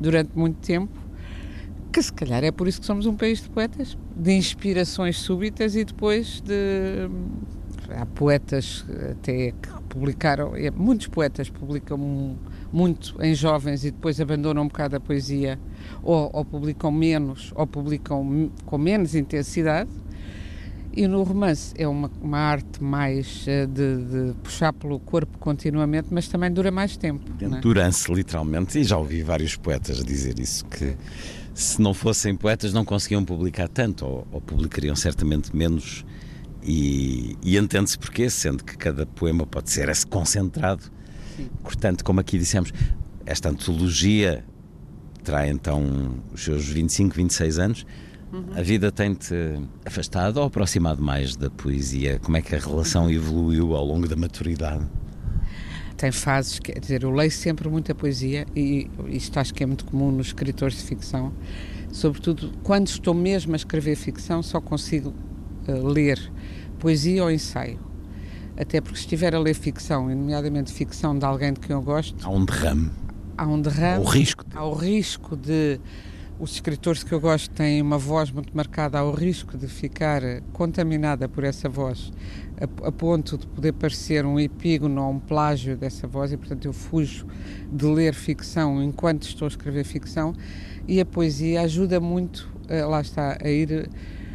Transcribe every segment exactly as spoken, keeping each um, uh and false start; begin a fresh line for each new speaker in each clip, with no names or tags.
durante muito tempo, que se calhar é por isso que somos um país de poetas, de inspirações súbitas e depois de... Há poetas até que publicaram, muitos poetas publicam muito em jovens e depois abandonam um bocado a poesia, ou, ou publicam menos, ou publicam com menos intensidade. E no romance é uma, uma arte mais de, de puxar pelo corpo continuamente, mas também dura mais tempo.
Endurance, é? Literalmente, e já ouvi vários poetas dizer isso, que se não fossem poetas não conseguiam publicar tanto, ou, ou publicariam certamente menos. E, e entende-se porquê, sendo que cada poema pode ser esse concentrado. Sim. Portanto, como aqui dissemos, esta antologia terá então os seus vinte e cinco, vinte e seis anos. Uhum. A vida tem-te afastado ou aproximado mais da poesia? Como é que a relação evoluiu ao longo da maturidade?
Tem fases, quer dizer, eu leio sempre muita poesia e isto acho que é muito comum nos escritores de ficção. Sobretudo, quando estou mesmo a escrever ficção, só consigo uh, ler poesia ou ensaio. Até porque se estiver a ler ficção, e nomeadamente ficção de alguém de quem eu gosto...
Há um derrame.
Há um derrame.
Há o risco. De...
Há o risco de... Os escritores que eu gosto têm uma voz muito marcada, há o risco de ficar contaminada por essa voz, a, a ponto de poder parecer um epígono ou um plágio dessa voz, e portanto eu fujo de ler ficção enquanto estou a escrever ficção, e a poesia ajuda muito, uh, lá está, a ir...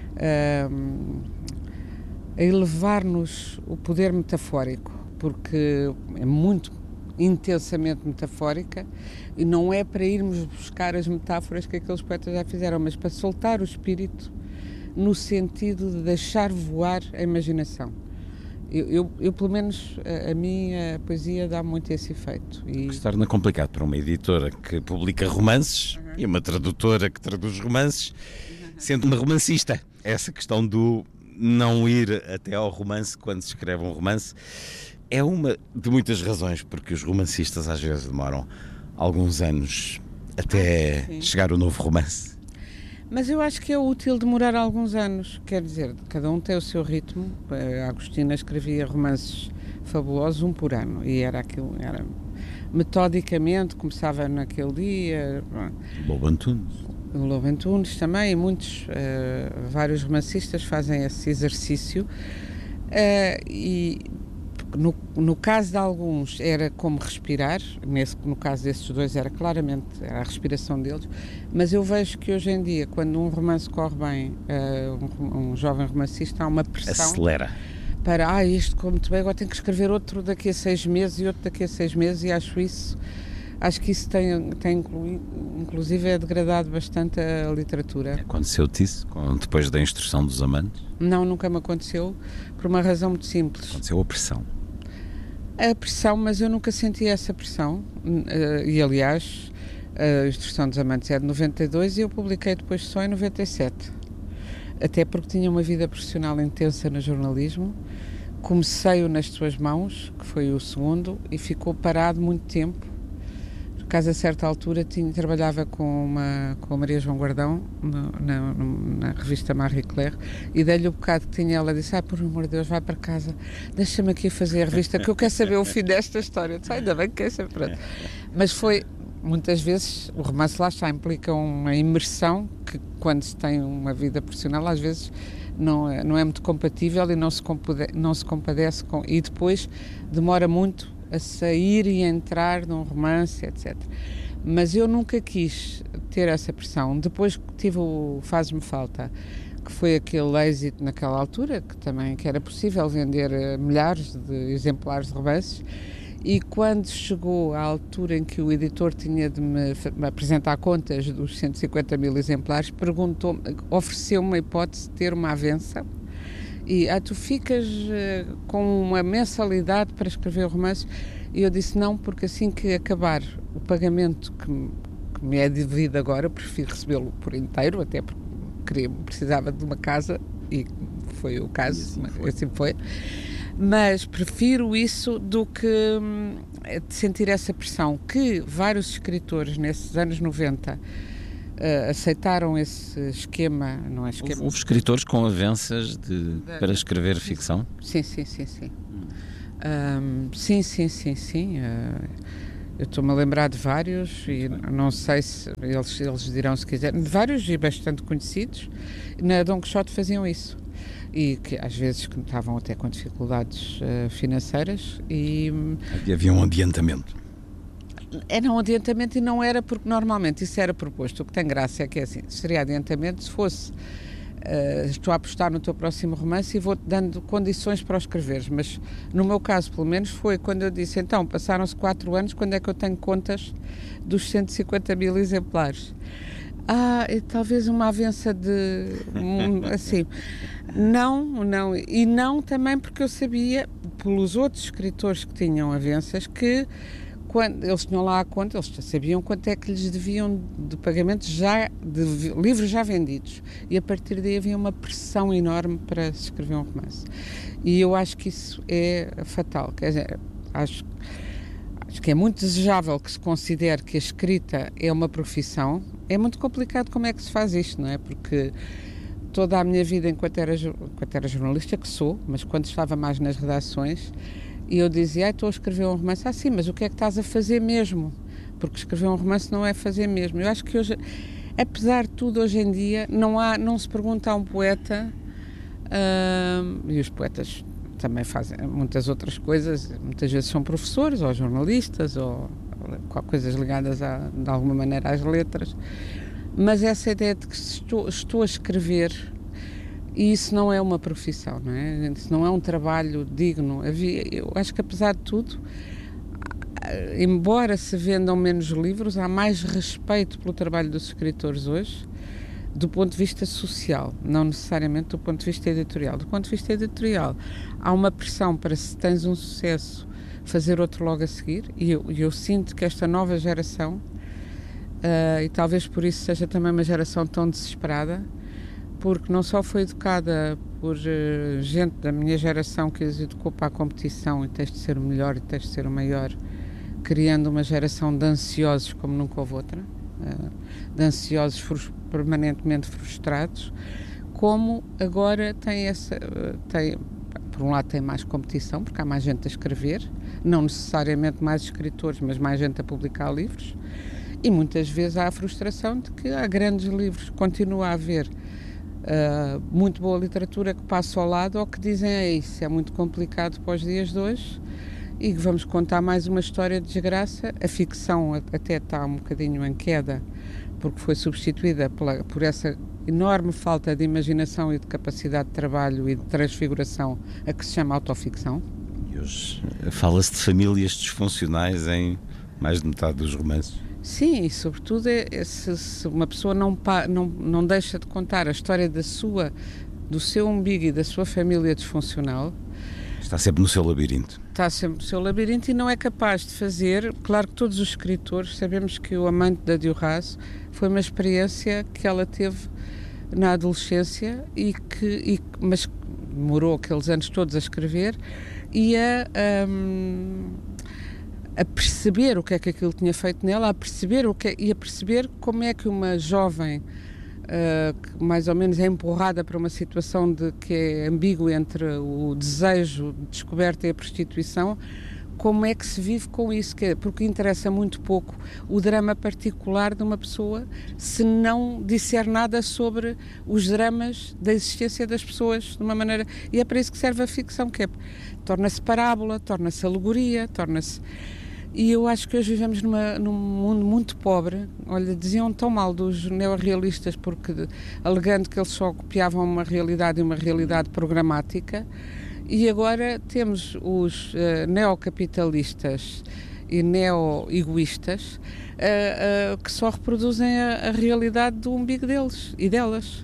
Uh, a elevar-nos o poder metafórico, porque é muito intensamente metafórica e não é para irmos buscar as metáforas que aqueles poetas já fizeram, mas para soltar o espírito no sentido de deixar voar a imaginação. Eu, eu, eu pelo menos, a, a mim a poesia dá muito esse efeito.
E... Se torna complicado para uma editora que publica romances uhum. e uma tradutora que traduz romances, uhum. sendo uma romancista. Essa questão do não ir até ao romance quando se escreve um romance é uma de muitas razões, porque os romancistas às vezes demoram alguns anos até ah, chegar o novo romance.
Mas eu acho que é útil demorar alguns anos, quer dizer, cada um tem o seu ritmo. A Agostina escrevia romances fabulosos, um por ano, e era aquilo, era metodicamente, começava naquele dia.
Lobo Antunes.
O Lobo Antunes também, e muitos, uh, vários romancistas fazem esse exercício, uh, e no, no caso de alguns era como respirar, nesse, no caso desses dois era claramente era a respiração deles, mas eu vejo que hoje em dia, quando um romance corre bem, uh, um, um jovem romancista, há uma pressão...
Acelera.
Para, ah, isto correu muito bem, agora tenho que escrever outro daqui a seis meses e outro daqui a seis meses, e acho isso... Acho que isso tem, tem inclusive, é degradado bastante a literatura.
Aconteceu-te isso, depois da instrução dos amantes?
Não, nunca me aconteceu, por uma razão muito simples.
Aconteceu a pressão?
A pressão, mas eu nunca senti essa pressão. E, aliás, a instrução dos amantes é de noventa e dois e eu publiquei depois só em noventa e sete. Até porque tinha uma vida profissional intensa no jornalismo. Comecei-o Nas Tuas Mãos, que foi o segundo, e ficou parado muito tempo. Por acaso, a certa altura, tinha, trabalhava com, uma, com a Maria João Guardão, no, na, na revista Marie Claire, e dei-lhe o bocado que tinha. Ela disse, ah, por amor de Deus, vai para casa, deixa-me aqui fazer a revista, que eu quero saber o fim desta história. Eu disse, ainda bem que quer saber. Pronto. Mas foi, muitas vezes, o romance lá está, implica uma imersão, que quando se tem uma vida profissional, às vezes não é, não é muito compatível e não se, compade, não se compadece com, e depois demora muito a sair e entrar num romance, etcétera. Mas eu nunca quis ter essa pressão. Depois tive o Faz-me Falta, que foi aquele êxito naquela altura, que também que era possível vender milhares de exemplares de romances, e quando chegou à altura em que o editor tinha de me, me apresentar contas dos cento e cinquenta mil exemplares, perguntou, ofereceu-me a hipótese de ter uma avença. E ah, tu ficas uh, com uma mensalidade para escrever o romance? E eu disse não, porque assim que acabar o pagamento que, que me é devido agora, eu prefiro recebê-lo por inteiro, até porque queria, precisava de uma casa, e foi o caso, assim foi. assim foi. Mas prefiro isso do que hum, de sentir essa pressão, que vários escritores nesses anos noventa Uh, aceitaram esse esquema, não é esquema?
Houve escritores com avanças de, para escrever ficção?
Sim, sim, sim, sim. Hum. Um, sim, sim, sim, sim. Uh, Eu estou-me a lembrar de vários e não sei se eles, eles dirão se quiserem, de vários e bastante conhecidos. Na Dom Quixote faziam isso. E que às vezes que estavam até com dificuldades uh, financeiras e...
Havia um adiantamento.
Era um adiantamento e não era porque normalmente isso era proposto. O que tem graça é que é assim, seria adiantamento se fosse uh, estou a apostar no teu próximo romance e vou-te dando condições para o escreveres, mas no meu caso pelo menos foi quando eu disse, então passaram-se quatro anos, quando é que eu tenho contas dos cento e cinquenta mil exemplares? Ah, e talvez uma avença de um, assim, não, não, e não também porque eu sabia pelos outros escritores que tinham avenças que quando eles tinham lá a conta, eles sabiam quanto é que lhes deviam de pagamentos já, de livros já vendidos. E a partir daí havia uma pressão enorme para se escrever um romance. E eu acho que isso é fatal. Quer dizer, acho, acho que é muito desejável que se considere que a escrita é uma profissão. É muito complicado como é que se faz isto, não é? Porque toda a minha vida, enquanto era, enquanto era jornalista, que sou, mas quando estava mais nas redações, e eu dizia, ah, estou a escrever um romance. Ah, sim, mas o que é que estás a fazer mesmo? Porque escrever um romance não é fazer mesmo. Eu acho que hoje, apesar de tudo, hoje em dia, não, há, não se pergunta a um poeta, uh, e os poetas também fazem muitas outras coisas, muitas vezes são professores, ou jornalistas, ou, ou coisas ligadas, a, de alguma maneira, às letras. Mas essa ideia de que estou, estou a escrever... E isso não é uma profissão, não é? Isso não é um trabalho digno. Eu acho que, apesar de tudo, embora se vendam menos livros, há mais respeito pelo trabalho dos escritores hoje, do ponto de vista social, não necessariamente do ponto de vista editorial. Do ponto de vista editorial, há uma pressão para, se tens um sucesso, fazer outro logo a seguir, e eu, eu sinto que esta nova geração, uh, e talvez por isso seja também uma geração tão desesperada, porque não só foi educada por uh, gente da minha geração que os educou para a competição e tens de ser o melhor e tens de ser o maior, criando uma geração de ansiosos como nunca houve outra, uh, de ansiosos frus- permanentemente frustrados, como agora tem essa, uh, tem, por um lado tem mais competição, porque há mais gente a escrever, não necessariamente mais escritores, mas mais gente a publicar livros, e muitas vezes há a frustração de que há grandes livros, continua a haver Uh, muito boa literatura que passa ao lado ou que dizem é isso, é muito complicado para os dias de hoje e vamos contar mais uma história de desgraça. A ficção até está um bocadinho em queda porque foi substituída pela, por essa enorme falta de imaginação e de capacidade de trabalho e de transfiguração a que se chama autoficção.
E hoje fala-se de famílias disfuncionais em mais de metade dos romances.
Sim, e sobretudo é, é se, se uma pessoa não, não, não deixa de contar a história da sua, do seu umbigo e da sua família disfuncional.
Está sempre no seu labirinto.
Está sempre no seu labirinto e não é capaz de fazer. Claro que todos os escritores sabemos que o Amante da Diorras foi uma experiência que ela teve na adolescência, e que, e, mas demorou aqueles anos todos a escrever e a... Um, a perceber o que é que aquilo tinha feito nela, a perceber o que é, e a perceber como é que uma jovem uh, que mais ou menos é empurrada para uma situação de, que é ambígua entre o desejo de descoberta e a prostituição, como é que se vive com isso, que é, porque interessa muito pouco o drama particular de uma pessoa se não disser nada sobre os dramas da existência das pessoas de uma maneira, e é para isso que serve a ficção, que é, torna-se parábola, torna-se alegoria, torna-se... E eu acho que hoje vivemos numa, num mundo muito pobre. Olha, diziam tão mal dos neorrealistas porque alegando que eles só copiavam uma realidade e uma realidade programática, e agora temos os uh, neocapitalistas e neo-egoístas uh, uh, que só reproduzem a, a realidade do umbigo deles e delas.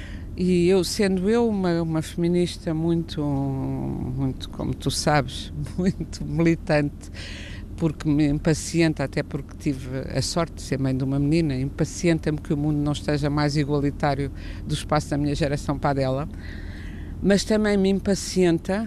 E eu, sendo eu uma, uma feminista muito, muito, como tu sabes, muito militante, porque me impacienta, até porque tive a sorte de ser mãe de uma menina, impacienta-me que o mundo não esteja mais igualitário do espaço da minha geração para a dela, mas também me impacienta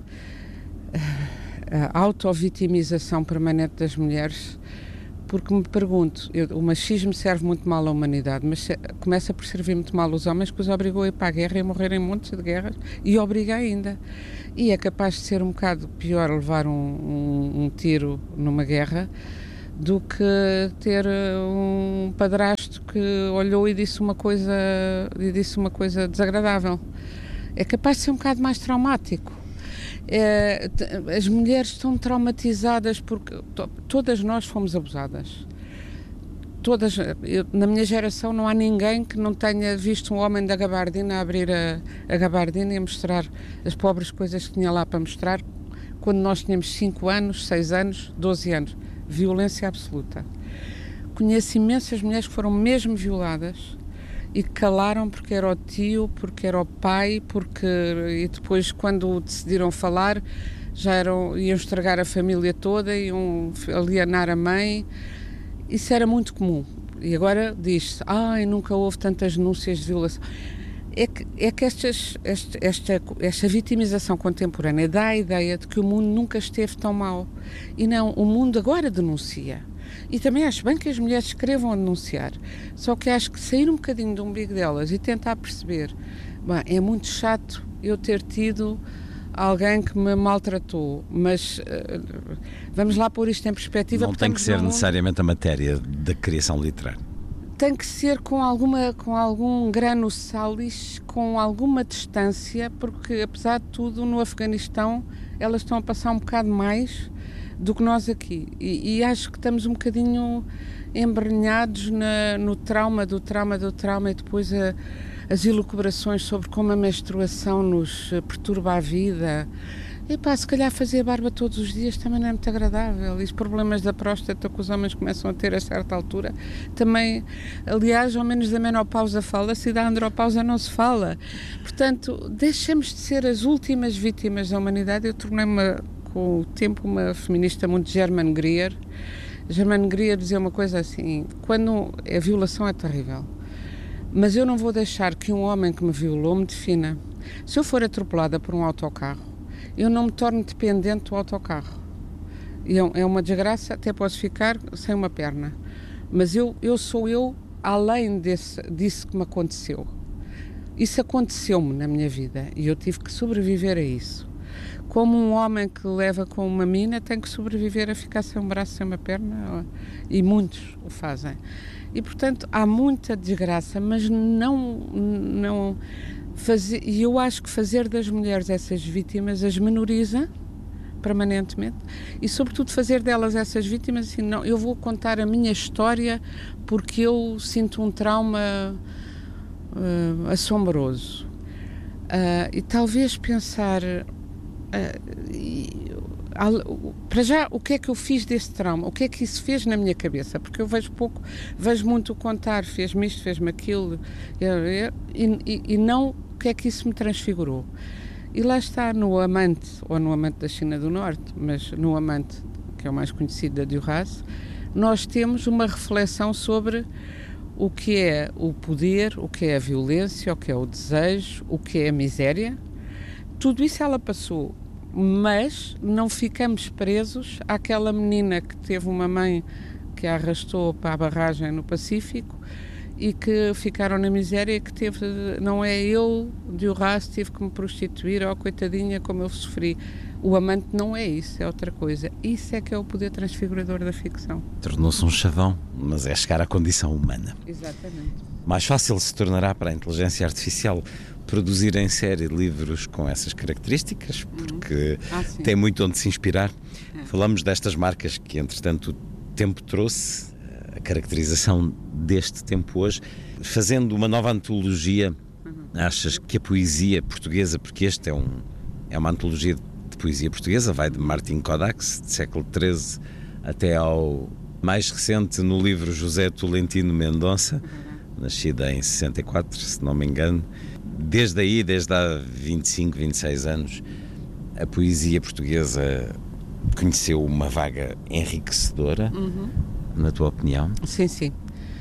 a auto-vitimização permanente das mulheres, porque me pergunto, eu, o machismo serve muito mal à humanidade, mas se, começa por servir muito mal aos homens, que os obrigou a ir para a guerra e a morrer em montes de guerras, e obriga ainda. E é capaz de ser um bocado pior levar um, um, um tiro numa guerra do que ter um padrasto que olhou e disse uma coisa, e disse uma coisa desagradável. É capaz de ser um bocado mais traumático. É, as mulheres estão traumatizadas porque to, todas nós fomos abusadas. Todas, eu, na minha geração não há ninguém que não tenha visto um homem da gabardina abrir a, a gabardina e mostrar as pobres coisas que tinha lá para mostrar quando nós tínhamos cinco anos, seis anos, doze anos. Violência absoluta. Conheço imensas mulheres que foram mesmo violadas e que calaram porque era o tio, porque era o pai, porque e depois quando decidiram falar já eram, iam estragar a família toda, iam alienar a mãe. Isso era muito comum. E agora diz-se, ai, nunca houve tantas denúncias de violação. É que, é que estas, esta, esta, esta vitimização contemporânea dá a ideia de que o mundo nunca esteve tão mau. E não, o mundo agora denuncia. E também acho bem que as mulheres escrevam a denunciar. Só que acho que sair um bocadinho do umbigo delas e tentar perceber, bem, é muito chato eu ter tido alguém que me maltratou, mas uh, vamos lá pôr isto em perspectiva.
Não tem que ser necessariamente a matéria da criação literária.
Tem que ser com, alguma, com algum grano salis, com alguma distância, porque apesar de tudo no Afeganistão elas estão a passar um bocado mais do que nós aqui e, e acho que estamos um bocadinho embrenhados na, no trauma do trauma do trauma e depois a, as elucubrações sobre como a menstruação nos perturba a vida. E pá, se calhar fazer barba todos os dias também não é muito agradável. E os problemas da próstata que os homens começam a ter a certa altura também, aliás, ao menos da menopausa fala-se e da andropausa não se fala. Portanto, deixemos de ser as últimas vítimas da humanidade. Eu tornei-me com o tempo uma feminista muito Germaine Greer. Germaine Greer dizia uma coisa assim, quando a violação é terrível, mas eu não vou deixar que um homem que me violou me defina. Se eu for atropelada por um autocarro, eu não me torno dependente do autocarro. É uma desgraça, até posso ficar sem uma perna. Mas eu, eu sou eu além desse, disso que me aconteceu. Isso aconteceu-me na minha vida e eu tive que sobreviver a isso. Como um homem que leva com uma mina tem que sobreviver a ficar sem um braço, sem uma perna, e muitos o fazem. E, portanto, há muita desgraça, mas não... não fazer, e eu acho que fazer das mulheres essas vítimas as menoriza permanentemente e, sobretudo, fazer delas essas vítimas assim, não, eu vou contar a minha história porque eu sinto um trauma uh, assombroso. Uh, e talvez pensar... Uh, e, para já, o que é que eu fiz desse trauma? O que é que isso fez na minha cabeça? Porque eu vejo pouco, vejo muito contar, fez-me isto, fez-me aquilo, e, e, e não o que é que isso me transfigurou. E lá está, no Amante, ou no Amante da China do Norte, mas no Amante, que é o mais conhecido da Duras, nós temos uma reflexão sobre o que é o poder, o que é a violência, o que é o desejo, o que é a miséria. Tudo isso ela passou. Mas não ficamos presos àquela menina que teve uma mãe que a arrastou para a barragem no Pacífico e que ficaram na miséria e que teve, não é eu, de Horácio, tive que me prostituir, ó, coitadinha, como eu sofri. O Amante não é isso, é outra coisa. Isso é que é o poder transfigurador da ficção.
Tornou-se um chavão, mas é chegar à condição humana.
Exatamente.
Mais fácil se tornará para a inteligência artificial produzir em série livros com essas características, porque
ah,
tem muito onde se inspirar. É. Falamos destas marcas que, entretanto, o tempo trouxe, a caracterização deste tempo hoje. Fazendo uma nova antologia, uhum. achas que a poesia portuguesa, porque este é, um, é uma antologia de poesia portuguesa, vai de Martin Codax, de século treze, até ao mais recente no livro José Tolentino Mendonça, uhum. nascida em sessenta e quatro, se não me engano. Desde aí, desde há vinte e cinco, vinte e seis anos, a poesia portuguesa conheceu uma vaga enriquecedora, uhum. na tua opinião?
Sim, sim.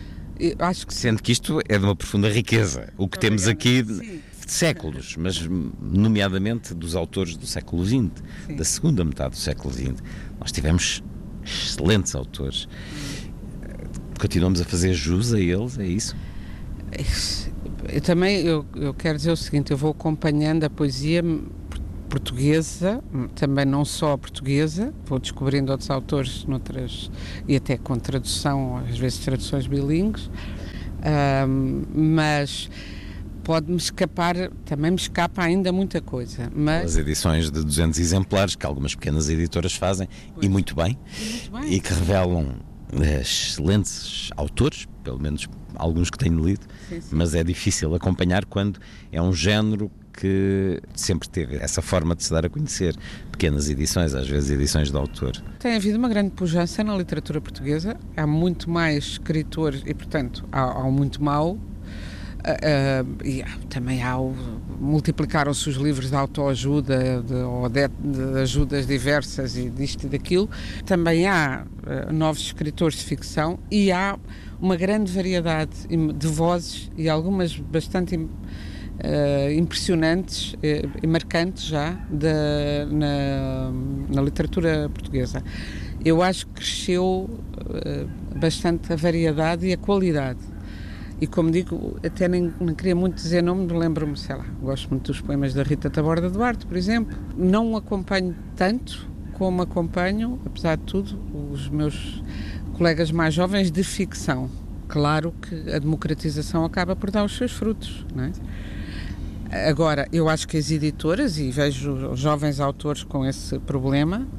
Eu acho que
Sendo que isto é de uma profunda riqueza. O que temos aqui de séculos, mas nomeadamente dos autores do século vinte, sim. da segunda metade do século vinte. Nós tivemos excelentes autores. Continuamos a fazer jus a eles, é isso?
Eu também, eu, eu quero dizer o seguinte, eu vou acompanhando a poesia portuguesa, também não só a portuguesa, vou descobrindo outros autores noutras, e até com tradução, às vezes traduções bilíngues, um, mas pode-me escapar, também me escapa ainda muita coisa. Mas...
As edições de duzentos exemplares que algumas pequenas editoras fazem, pois. e muito bem,
e, muito bem.
e que revelam excelentes autores, pelo menos alguns que tenho lido, sim, sim. Mas é difícil acompanhar quando é um género que sempre teve essa forma de se dar a conhecer. Pequenas edições, às vezes edições de autor.
Tem havido uma grande pujança na literatura portuguesa, há muito mais escritores e, portanto, há, há muito mau. Uh, e também há o, multiplicaram-se os livros de autoajuda de, ou de, de ajudas diversas e disto e daquilo. Também há uh, novos escritores de ficção e há uma grande variedade de vozes e algumas bastante uh, impressionantes uh, e marcantes já de, na, na literatura portuguesa. Eu acho que cresceu uh, bastante a variedade e a qualidade. E como digo, até nem, nem queria muito dizer nome, lembro-me, sei lá, gosto muito dos poemas da Rita Taborda Duarte, por exemplo. Não acompanho tanto como acompanho, apesar de tudo, os meus colegas mais jovens de ficção. Claro que a democratização acaba por dar os seus frutos, não é? Agora, eu acho que as editoras, e vejo jovens autores com esse problema,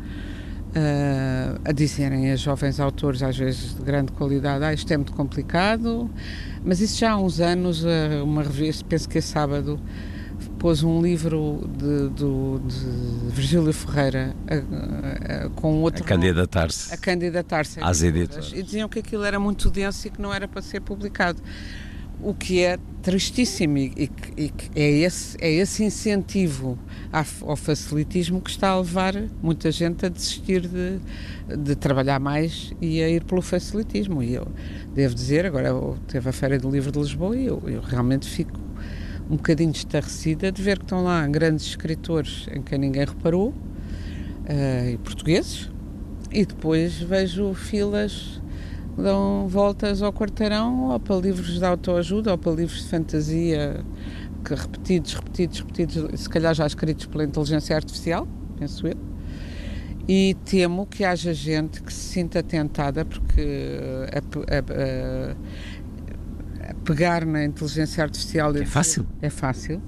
Uh, a dizerem a jovens autores, às vezes de grande qualidade, ah, isto é muito complicado, mas isso já há uns anos, uh, uma revista, penso que é sábado, pôs um livro de, de, de Virgílio Ferreira uh, uh, com outro...
A candidatar-se.
A candidatar-se
às editoras.
E diziam que aquilo era muito denso e que não era para ser publicado. O que é tristíssimo e, e, e é, esse, é esse incentivo ao facilitismo que está a levar muita gente a desistir de, de trabalhar mais e a ir pelo facilitismo. E eu devo dizer, agora teve a Feira do Livro de Lisboa e eu, eu realmente fico um bocadinho estarrecida de ver que estão lá grandes escritores em quem ninguém reparou, uh, e portugueses, e depois vejo filas... dão voltas ao quarteirão ou para livros de autoajuda ou para livros de fantasia que repetidos, repetidos, repetidos, se calhar já escritos pela inteligência artificial, penso eu, e temo que haja gente que se sinta tentada porque a, a, a, a pegar na inteligência artificial
é fácil,
é fácil.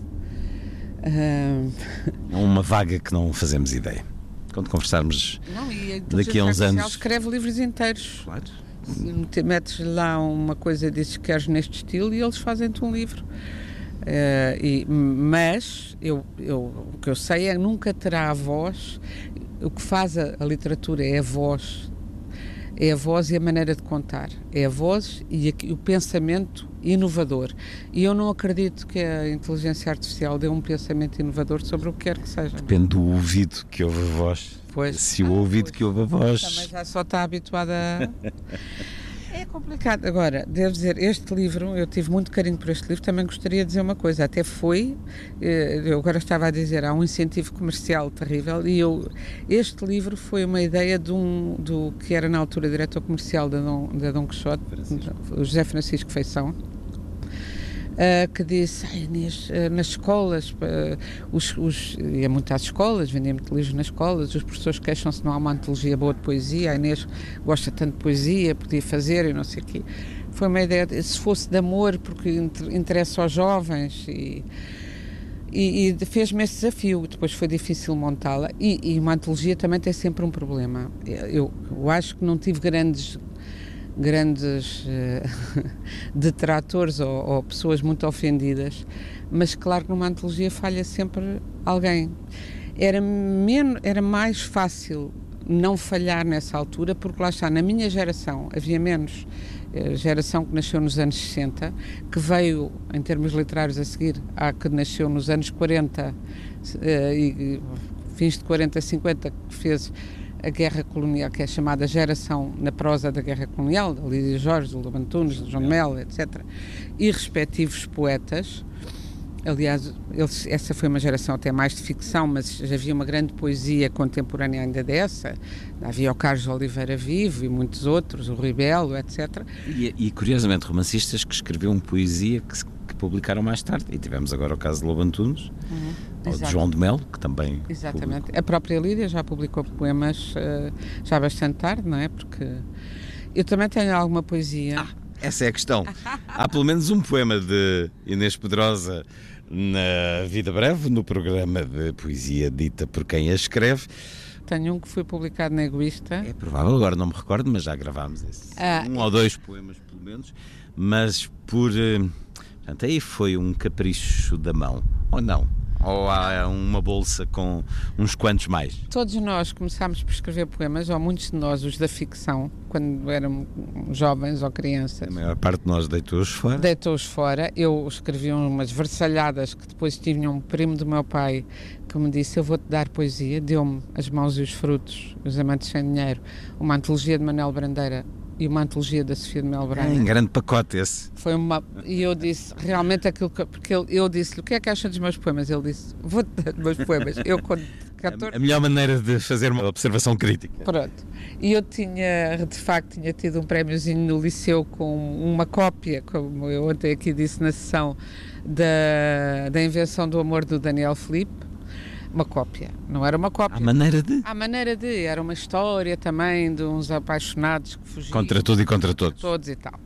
Uh... É uma vaga que não fazemos ideia. Quando conversarmos não, e a daqui a uns anos
escreve livros inteiros.
Claro.
Metes lá uma coisa e dizes que queres neste estilo e eles fazem-te um livro. Uh, e, mas eu, eu, o que eu sei é que nunca terá a voz. O que faz a, a literatura é a voz, é a voz e a maneira de contar, é a voz e a, o pensamento inovador. E eu não acredito que a inteligência artificial dê um pensamento inovador sobre o que quer que seja.
Depende do ouvido que ouve a voz.
Pois.
Se o
ah,
ouvido
pois.
que ouve a voz...
Também já só está habituada a... É complicado. Agora, devo dizer, este livro, eu tive muito carinho por este livro, também gostaria de dizer uma coisa, até foi, eu agora estava a dizer, há um incentivo comercial terrível, e eu, este livro foi uma ideia de um, do que era na altura diretor comercial da Dom, da Dom Quixote, Francisco. O José Francisco Feição, Uh, que disse, ah, Inês, uh, nas escolas, uh, os, os, ia muito às escolas, vendia muito livros nas escolas, os professores queixam-se que não há uma antologia boa de poesia, a Inês gosta tanto de poesia, podia fazer e não sei o quê. Foi uma ideia, de, se fosse de amor, porque interessa aos jovens, e, e, e fez-me esse desafio. Depois foi difícil montá-la, e, e uma antologia também tem sempre um problema. Eu, eu acho que não tive grandes... grandes uh, detratores ou, ou pessoas muito ofendidas, mas claro que numa antologia falha sempre alguém. Era, menos, era mais fácil não falhar nessa altura, porque lá está, na minha geração havia menos, a geração que nasceu nos anos sessenta, que veio, em termos literários a seguir, à que nasceu nos anos quarenta, uh, e fins de quarenta, cinquenta, que fez a guerra colonial, que é chamada geração na prosa da guerra colonial, da Lídia Jorge, do Lobo Antunes, do João de Melo, etcétera, e respectivos poetas. Aliás, eles, essa foi uma geração até mais de ficção, mas já havia uma grande poesia contemporânea ainda dessa. Havia o Carlos Oliveira Vivo e muitos outros, o Rui Belo, etcétera.
E, e curiosamente, romancistas que escreviam poesia que, que publicaram mais tarde. E tivemos agora o caso de Lobo Antunes,
Uhum.
ou de
Exato.
João de Melo, que também
Exatamente.
publicou.
A própria Lídia já publicou poemas uh, já bastante tarde, não é? Porque eu também tenho alguma poesia.
Ah, essa é a questão. Há pelo menos um poema de Inês Pedrosa na Vida Breve, no programa de poesia dita por quem a escreve.
Tenho um que foi publicado na Egoísta.
É provável, agora não me recordo, mas já gravámos esse.
Ah,
um ou dois poemas, pelo menos, mas por... eh, Portanto, aí foi um capricho da mão, ou não? Ou há uma bolsa com uns quantos mais?
Todos nós começámos por escrever poemas, ou muitos de nós, os da ficção, quando éramos jovens ou crianças.
A maior parte de nós deitou-os fora.
Deitou-os fora. Eu escrevi umas versalhadas que depois tinha um primo do meu pai que me disse: eu vou-te dar poesia. Deu-me As Mãos e os Frutos, Os Amantes Sem Dinheiro, uma antologia de Manuel Brandeira e uma antologia da Sofia de Mel Braga.
Em grande pacote esse.
Foi uma... E eu disse, realmente aquilo que... Porque ele, eu disse-lhe, o que é que acha dos meus poemas? Ele disse, vou-te dar os meus poemas. Eu, com catorze...
A melhor maneira de fazer uma observação crítica.
Pronto. E eu tinha, de facto, tinha tido um prémiozinho no liceu com uma cópia, como eu ontem aqui disse na sessão, da, da Invenção do Amor do Daniel Filipe. Uma cópia, não era uma cópia.
À maneira de?
À maneira de, era uma história também de uns apaixonados que fugiam.
Contra tudo e contra todos.
Todos e tal.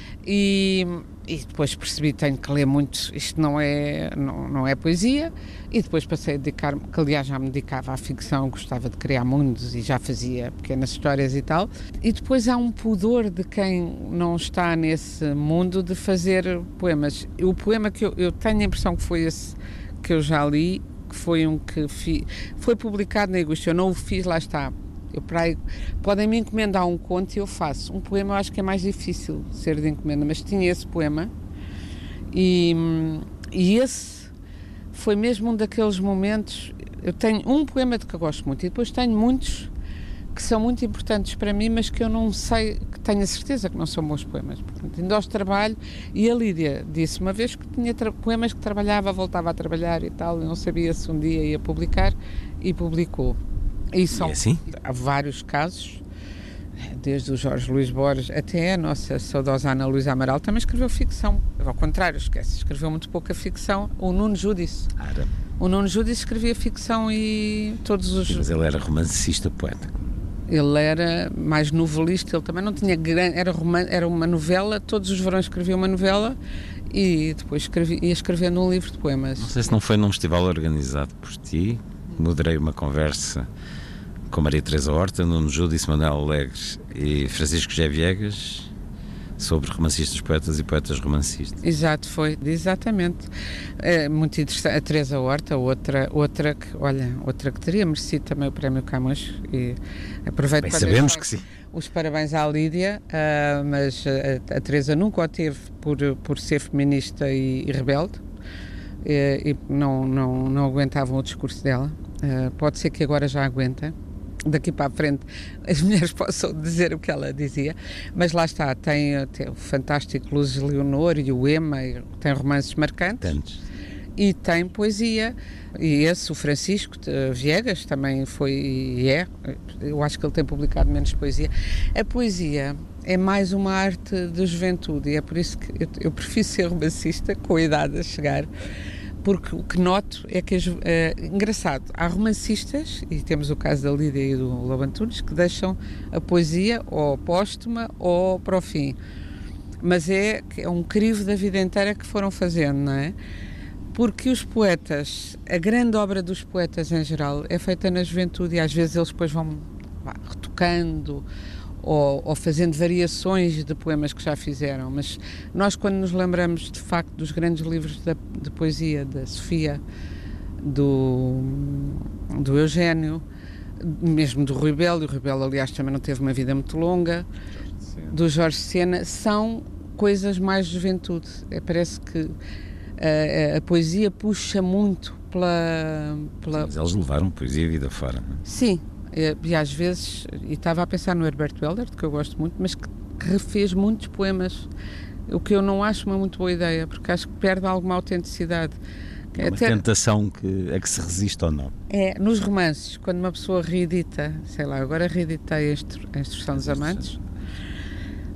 E, e depois percebi, tenho que ler muito, isto não é, não, não é poesia, e depois passei a dedicar-me, que aliás já me dedicava à ficção, gostava de criar mundos e já fazia pequenas histórias e tal. E depois há um pudor de quem não está nesse mundo de fazer poemas. O poema que eu, eu tenho a impressão que foi esse que eu já li, que foi um que fi, foi publicado na Egoísta, eu não o fiz, lá está. Eu, para aí, podem me encomendar um conto e eu faço. Um poema eu acho que é mais difícil ser de encomenda, mas tinha esse poema e, e esse foi mesmo um daqueles momentos. Eu tenho um poema de que eu gosto muito e depois tenho muitos que são muito importantes para mim, mas que eu não sei, que tenho a certeza que não são bons poemas. Portanto, ainda os trabalho, e a Lídia disse uma vez que tinha poemas que trabalhava, voltava a trabalhar e tal, e não sabia se um dia ia publicar, e publicou. E são
E assim?
há vários casos, desde o Jorge Luís Borges até a nossa saudosa Ana Luísa Amaral, também escreveu ficção. Ao contrário, esquece, escreveu muito pouca ficção. O Nuno Júdice.
Ara.
O Nuno Júdice escrevia ficção e todos os...
Mas ele era romancista, poeta.
Ele era mais novelista, ele também não tinha grande... Era, roman... era uma novela, todos os verões escrevia uma novela e depois escrevia... ia escrevendo um livro de poemas.
Não sei se não foi num festival organizado por ti. Moderei uma conversa com Maria Teresa Horta, Nuno Júdice, Manuel Alegres e Francisco José Viegas sobre romancistas poetas e poetas romancistas.
Exato, foi, exatamente. É muito interessante. A Teresa Horta, outra, outra que, olha, outra que teria merecido também o Prémio Camões, e aproveito
Bem,
para
sabemos
deixar
que sim.
os parabéns à Lídia, uh, mas a, a Teresa nunca o teve por, por ser feminista e, e rebelde, e, e não, não, não aguentavam o discurso dela. Uh, pode ser que agora já aguenta. Daqui para a frente as mulheres possam dizer o que ela dizia, mas lá está, tem, tem o fantástico Luzes Leonor e o Ema, e tem romances marcantes.
Tantos.
E tem poesia, e esse, o Francisco Viegas, também foi e é, eu acho que ele tem publicado menos poesia. A poesia é mais uma arte de juventude, e é por isso que eu, eu prefiro ser romancista com a idade a chegar, porque o que noto é que, é, engraçado, há romancistas, e temos o caso da Lídia e do Lobo Antunes, que deixam a poesia ou póstuma ou para o fim, mas é, é um crivo da vida inteira que foram fazendo, não é? Porque os poetas, a grande obra dos poetas em geral é feita na juventude, e às vezes eles depois vão vá, retocando ou, ou fazendo variações de poemas que já fizeram, mas nós, quando nos lembramos de facto dos grandes livros de, de poesia da Sofia, do, do Eugénio, mesmo do Rui Belo, e o Rui Belo aliás também não teve uma vida muito longa, do Jorge Sena, são coisas mais de juventude. É, parece que a, a, a poesia puxa muito pela... pela...
Sim, mas eles levaram poesia e vida fora, não é?
Sim. E, e às vezes, e estava a pensar no Herbert Welder, que eu gosto muito, mas que, que refez muitos poemas, o que eu não acho uma muito boa ideia, porque acho que perde alguma autenticidade.
É uma
Até,
tentação que, a que se resiste ou não.
é, nos romances, quando uma pessoa reedita, sei lá, agora reeditei a, instru, a Instrução dos Amantes,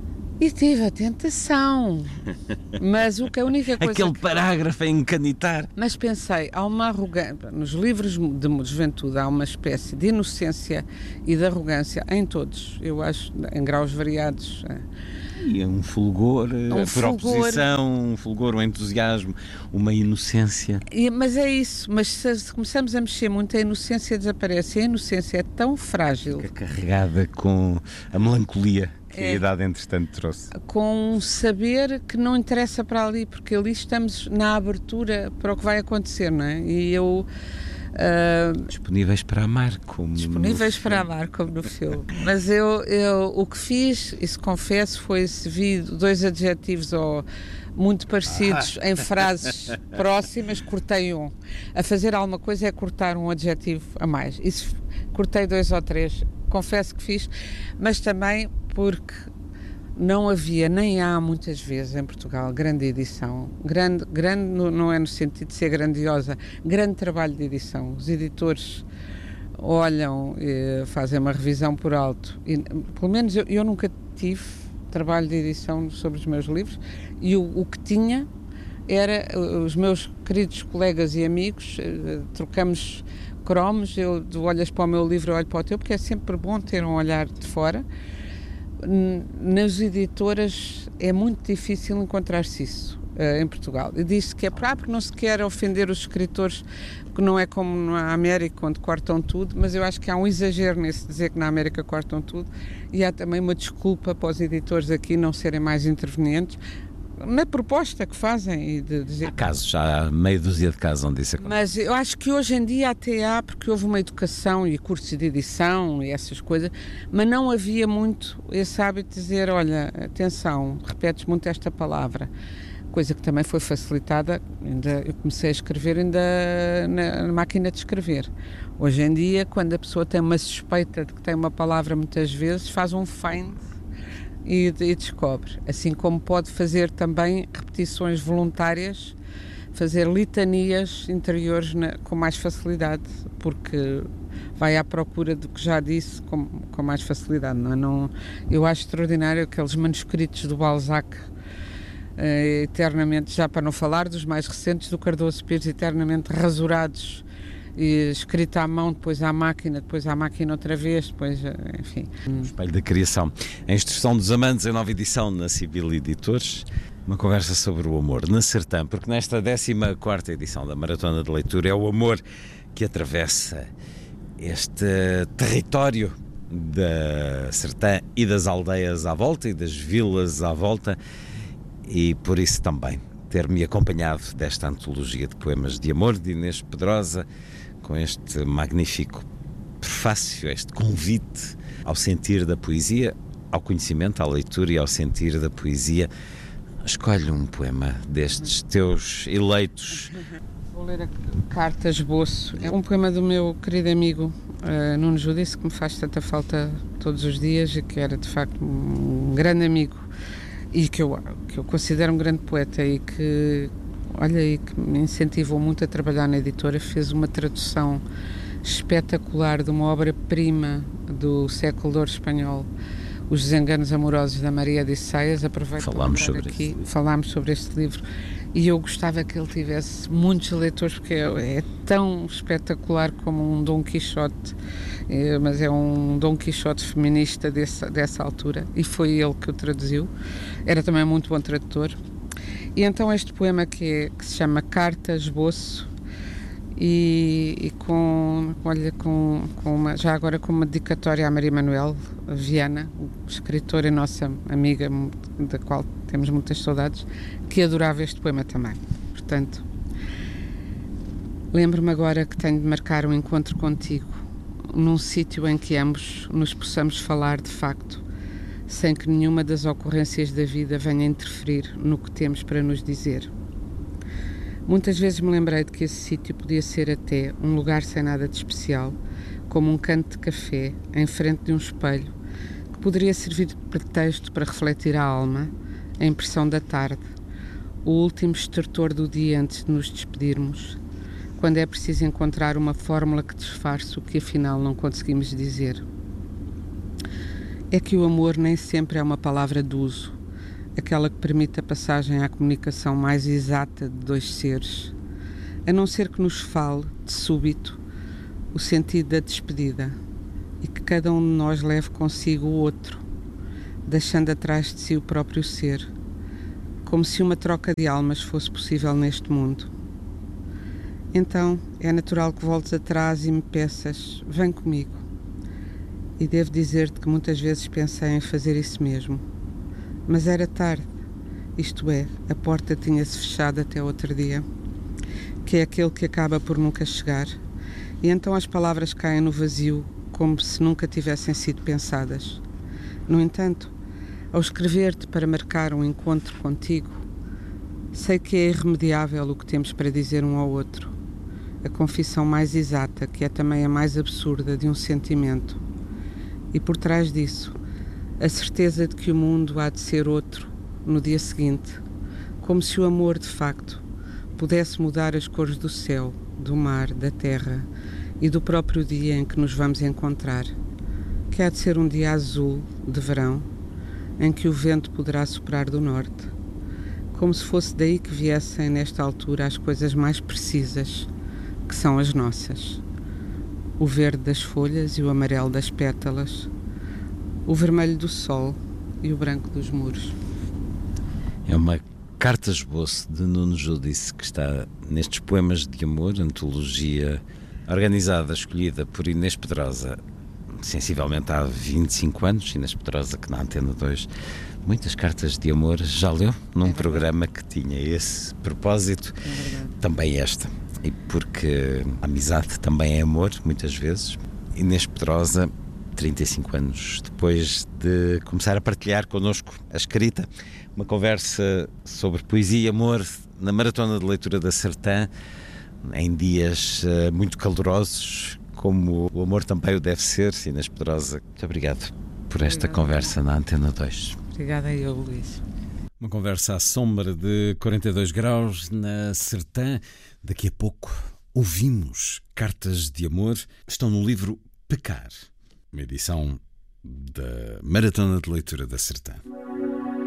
E tive a tentação, mas o que a única coisa...
Aquele
que...
parágrafo a encanitar.
Mas pensei, há uma arrogância, nos livros de juventude há uma espécie de inocência e de arrogância em todos, eu acho, em graus variados.
E um fulgor,
um
por
fulgor.
oposição, um fulgor, um entusiasmo, uma inocência.
E, mas é isso, mas se, se começamos a mexer muito, a inocência desaparece, a inocência é tão frágil.
Fica carregada com a melancolia que é. a idade, entretanto, trouxe.
Com um saber que não interessa para ali, porque ali estamos na abertura para o que vai acontecer, não é? E eu... Uh,
disponíveis para amar, como
disponíveis para amar, como no filme. Mas eu, eu o que fiz, e se confesso, foi se vi dois adjetivos ou muito parecidos ah. em frases próximas, cortei um. A fazer alguma coisa é cortar um adjetivo a mais. Isso cortei dois ou três. Confesso que fiz, mas também porque não havia, nem há muitas vezes em Portugal, grande edição. Grande, grande não é no sentido de ser grandiosa, grande trabalho de edição. Os editores olham, e fazem uma revisão por alto. E, pelo menos eu, eu nunca tive trabalho de edição sobre os meus livros, e o, o que tinha era os meus queridos colegas e amigos, trocamos cromos, eu tu olhas para o meu livro, eu olho para o teu, porque é sempre bom ter um olhar de fora. Nas editoras é muito difícil encontrar-se isso uh, em Portugal. E diz-se que é ah, porque não se quer ofender os escritores, que não é como na América, onde cortam tudo, mas eu acho que há um exagero nesse dizer que na América cortam tudo, e há também uma desculpa para os editores aqui não serem mais intervenientes na proposta que fazem. E de dizer...
Há casos, há meia dúzia de casos onde isso acontece.
Mas eu acho que hoje em dia até há, porque houve uma educação e cursos de edição e essas coisas, mas não havia muito esse hábito de dizer, olha, atenção, repetes muito esta palavra, coisa que também foi facilitada, ainda, eu comecei a escrever ainda na, na máquina de escrever. Hoje em dia, quando a pessoa tem uma suspeita de que tem uma palavra muitas vezes, faz um find E, e descobre, assim como pode fazer também repetições voluntárias, fazer litanias interiores na, com mais facilidade, porque vai à procura do que já disse com, com mais facilidade. Não é? Não, eu acho extraordinário aqueles manuscritos do Balzac, eh, eternamente, já para não falar dos mais recentes, do Cardoso Pires, eternamente rasurados, e escrita à mão, depois à máquina, depois à máquina outra vez, depois, enfim.
O espelho da criação. A Instrução dos Amantes, a nova edição na Sibyl Editores. Uma conversa sobre o amor na Sertã, porque nesta décima quarta edição da Maratona de Leitura é o amor que atravessa este território da Sertã e das aldeias à volta e das vilas à volta, e por isso também ter-me acompanhado desta antologia de poemas de amor de Inês Pedrosa, com este magnífico prefácio, este convite ao sentir da poesia, ao conhecimento, à leitura e ao sentir da poesia. Escolhe um poema destes teus eleitos.
Vou ler a Carta Esboço. É um poema do meu querido amigo uh, Nuno Judice, que me faz tanta falta todos os dias e que era de facto um grande amigo e que eu, que eu considero um grande poeta e que, olha, e que me incentivou muito a trabalhar na editora. Fez uma tradução espetacular de uma obra-prima do século de ouro espanhol, Os Desenganos Amorosos, da Maria de Saias. Aproveito
Falámos sobre
aqui, falámos sobre este livro, e eu gostava que ele tivesse muitos leitores, porque é, é tão espetacular como um Dom Quixote, é, mas é um Dom Quixote feminista dessa, dessa altura, e foi ele que o traduziu. Era também muito bom tradutor. E então este poema que, é, que se chama Carta Esboço, e, e com, olha, com, com uma, já agora com uma dedicatória à Maria Manuel Viana, escritora e nossa amiga, da qual temos muitas saudades, que adorava este poema também. Portanto, lembro-me agora que tenho de marcar um encontro contigo, num sítio em que ambos nos possamos falar de facto, sem que nenhuma das ocorrências da vida venha interferir no que temos para nos dizer. Muitas vezes me lembrei de que esse sítio podia ser até um lugar sem nada de especial, como um canto de café em frente de um espelho, que poderia servir de pretexto para refletir a alma, a impressão da tarde, o último estertor do dia antes de nos despedirmos, quando é preciso encontrar uma fórmula que disfarce o que afinal não conseguimos dizer. É que o amor nem sempre é uma palavra de uso, aquela que permite a passagem à comunicação mais exata de dois seres, a não ser que nos fale, de súbito, o sentido da despedida e que cada um de nós leve consigo o outro, deixando atrás de si o próprio ser, como se uma troca de almas fosse possível neste mundo. Então é natural que voltes atrás e me peças, vem comigo. E devo dizer-te que muitas vezes pensei em fazer isso mesmo. Mas era tarde, isto é, a porta tinha-se fechado até outro dia, que é aquele que acaba por nunca chegar, e então as palavras caem no vazio como se nunca tivessem sido pensadas. No entanto, ao escrever-te para marcar um encontro contigo, sei que é irremediável o que temos para dizer um ao outro, a confissão mais exata, que é também a mais absurda de um sentimento, e por trás disso, a certeza de que o mundo há de ser outro no dia seguinte, como se o amor, de facto, pudesse mudar as cores do céu, do mar, da terra e do próprio dia em que nos vamos encontrar, que há de ser um dia azul, de verão, em que o vento poderá soprar do norte, como se fosse daí que viessem nesta altura as coisas mais precisas, que são as nossas. O verde das folhas e o amarelo das pétalas, o vermelho do sol e o branco dos muros.
É uma carta-esboço de Nuno Judice que está nestes poemas de amor, antologia organizada, escolhida por Inês Pedrosa, sensivelmente há vinte e cinco anos, Inês Pedrosa, que na Antena dois, muitas cartas de amor já leu num é programa que tinha esse propósito, é também esta. E porque a amizade também é amor, muitas vezes. Inês Pedrosa, trinta e cinco anos depois de começar a partilhar connosco a escrita, uma conversa sobre poesia e amor na Maratona de Leitura da Sertã, em dias uh, muito calorosos, como o amor também o deve ser. Inês Pedrosa, muito obrigado por esta Obrigada. Conversa na Antena dois.
Obrigada eu, Luís.
Uma conversa à sombra de quarenta e dois graus na Sertã. Daqui a pouco ouvimos Cartas de Amor. Estão no livro Pecar, uma edição da Maratona de Leitura da Sertã.